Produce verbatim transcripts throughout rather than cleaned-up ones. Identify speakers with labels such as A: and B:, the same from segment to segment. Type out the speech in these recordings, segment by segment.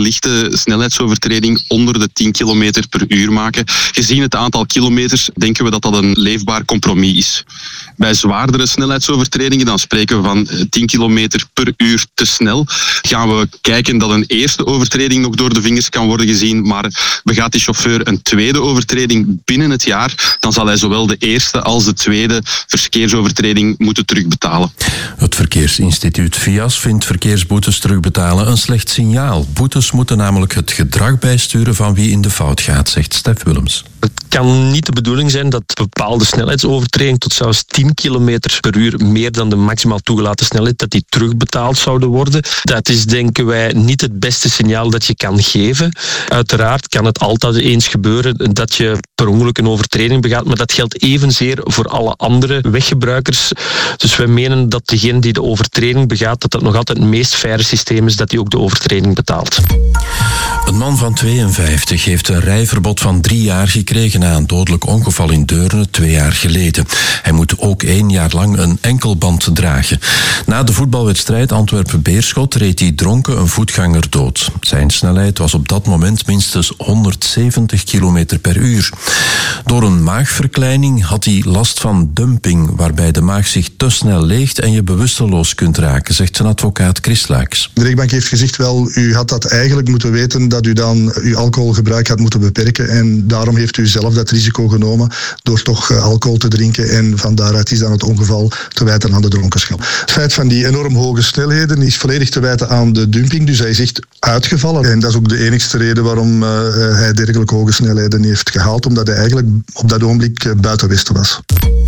A: lichte snelheidsovertreding onder de tien kilometer per uur maken. Gezien het aantal kilometers denken we dat dat een leefbaar compromis is. Bij zwaardere snelheidsovertredingen, dan spreken we van tien kilometer per uur te snel, gaan we kijken dat een eerste overtreding nog door de vingers kan worden gezien, maar begaat die chauffeur een tweede overtreding binnen het jaar, dan zal hij zowel de eerste als de tweede verkeersovertreding moeten terugbetalen.
B: Het Verkeersinstituut V I A S vindt verkeersboetes terugbetalen een slecht signaal. Boetes moeten namelijk het gedrag bijsturen van wie in de fout gaat, zegt Stef Willems.
C: Het kan niet de bedoeling zijn dat bepaalde snelheidsovertreding tot zelfs tien kilometer per uur meer dan de maximaal toegelaten snelheid, dat die terugbetaald zouden worden. Dat is, denken wij, niet het beste signaal dat je kan geven. Uiteraard kan het altijd eens gebeuren dat je per ongeluk een overtreding begaat, maar dat geldt evenzeer voor alle andere weggebruikers. Dus wij menen dat degene die de overtreding begaat, dat dat nog altijd het meest faire systeem is, dat hij ook de overtreding betaalt.
B: Een man van tweeënvijftig heeft een rijverbod van drie jaar gekregen na een dodelijk ongeval in Deurne twee jaar geleden. Hij moet ook één jaar lang een enkelband dragen. Na de voetbalwedstrijd Antwerpen-Beerschot reed hij dronken een voetganger dood. Zijn snelheid was op dat moment minstens honderdzeventig kilometer per uur. Door een maagverkleining had hij last van dumping, waarbij de maag zich te snel leegt en je bewusteloos kunt raken, zegt zijn advocaat Chris Laaks.
D: De rechtbank heeft gezegd, wel, u had dat eigenlijk moeten weten dat u dan uw alcoholgebruik had moeten beperken en daarom heeft u zelf dat risico genomen door toch alcohol te drinken en van daaruit is dan het ongeval te wijten aan de dronkenschap. Het feit van die enorm hoge snelheden is volledig te wijten aan de dumping, dus hij is echt uitgevallen en dat is ook de enigste reden waarom uh, hij dergelijke hoge snelheden heeft gehaald, omdat hij eigenlijk op dat ogenblik uh, buiten Westen was.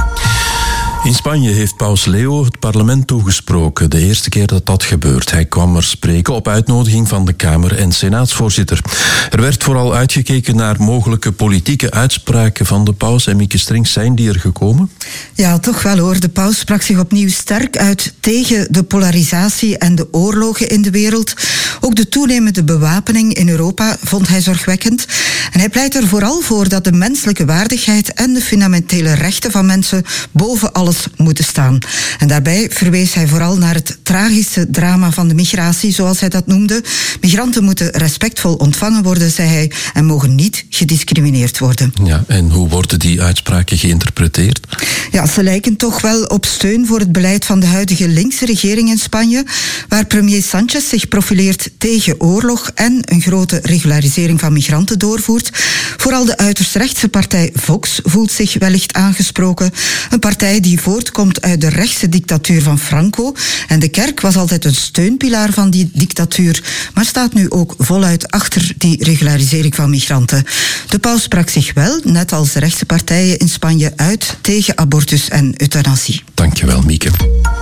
B: In Spanje heeft paus Leo het parlement toegesproken. De eerste keer dat dat gebeurt. Hij kwam er spreken op uitnodiging van de Kamer- en Senaatsvoorzitter. Er werd vooral uitgekeken naar mogelijke politieke uitspraken van de paus. En Mieke Strings, zijn die er gekomen?
E: Ja, toch wel hoor. De paus sprak zich opnieuw sterk uit tegen de polarisatie en de oorlogen in de wereld. Ook de toenemende bewapening in Europa vond hij zorgwekkend. En hij pleit er vooral voor dat de menselijke waardigheid en de fundamentele rechten van mensen boven alles moeten staan. En daarbij verwees hij vooral naar het tragische drama van de migratie, zoals hij dat noemde. Migranten moeten respectvol ontvangen worden, zei hij, en mogen niet gediscrimineerd worden.
B: Ja, en hoe worden die uitspraken geïnterpreteerd?
E: Ja, ze lijken toch wel op steun voor het beleid van de huidige linkse regering in Spanje, waar premier Sanchez zich profileert tegen oorlog en een grote regularisering van migranten doorvoert. Vooral de uiterst rechtse partij Vox voelt zich wellicht aangesproken. Een partij die voortkomt uit de rechtse dictatuur van Franco. En de kerk was altijd een steunpilaar van die dictatuur, maar staat nu ook voluit achter die regularisering van migranten. De paus sprak zich wel, net als de rechtse partijen in Spanje, uit tegen abortus en euthanasie.
B: Dankjewel, Mieke.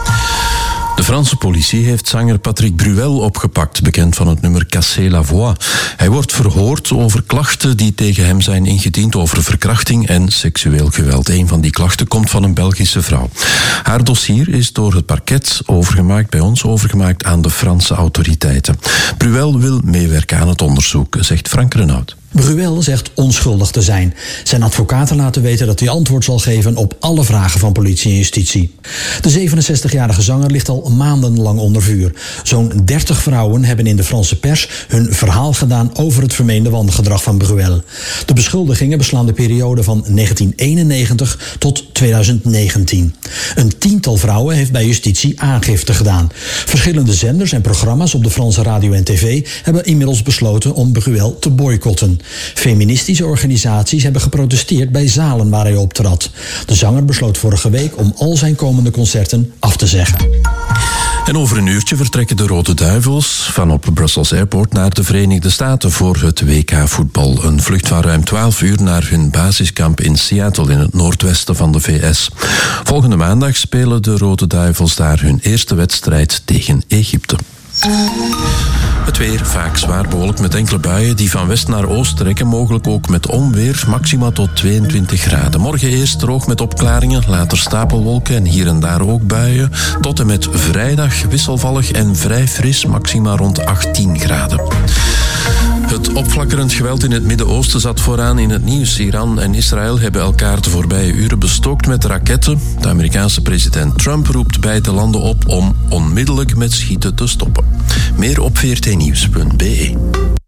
B: De Franse politie heeft zanger Patrick Bruel opgepakt, bekend van het nummer Casser la Voix. Hij wordt verhoord over klachten die tegen hem zijn ingediend over verkrachting en seksueel geweld. Een van die klachten komt van een Belgische vrouw. Haar dossier is door het parket overgemaakt, bij ons overgemaakt aan de Franse autoriteiten. Bruel wil meewerken aan het onderzoek, zegt Frank Renaud.
F: Bruel zegt onschuldig te zijn. Zijn advocaten laten weten dat hij antwoord zal geven op alle vragen van politie en justitie. De zevenenzestigjarige zanger ligt al maandenlang onder vuur. Zo'n dertig vrouwen hebben in de Franse pers hun verhaal gedaan over het vermeende wangedrag van Bruel. De beschuldigingen beslaan de periode van negentien eenennegentig tot tweeduizend negentien. Een tiental vrouwen heeft bij justitie aangifte gedaan. Verschillende zenders en programma's op de Franse radio en tv hebben inmiddels besloten om Bruel te boycotten. Feministische organisaties hebben geprotesteerd bij zalen waar hij optrad. De zanger besloot vorige week om al zijn komende concerten af te zeggen.
B: En over een uurtje vertrekken de Rode Duivels van op Brussels Airport naar de Verenigde Staten voor het W K voetbal. Een vlucht van ruim twaalf uur naar hun basiskamp in Seattle in het noordwesten van de V S. Volgende maandag spelen de Rode Duivels daar hun eerste wedstrijd tegen Egypte. Het weer vaak zwaar bewolkt met enkele buien die van west naar oost trekken, mogelijk ook met onweer, maxima tot tweeëntwintig graden. Morgen eerst droog met opklaringen, later stapelwolken en hier en daar ook buien. Tot en met vrijdag wisselvallig en vrij fris, maxima rond achttien graden. Het opflakkerend geweld in het Midden-Oosten zat vooraan in het nieuws. Iran en Israël hebben elkaar de voorbije uren bestookt met raketten. De Amerikaanse president Trump roept beide landen op om onmiddellijk met schieten te stoppen. Meer op v r t nieuws punt b e.